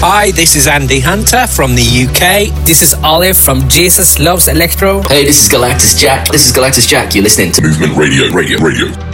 Hi, this is Andy Hunter from the UK. This is Olive from Jesus Loves Electro. Hey, this is Galactus Jack. You're listening to Movement Radio.